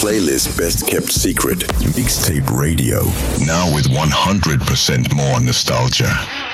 playlist Best Kept Secret. Mixtape Radio. Now with 100% more nostalgia.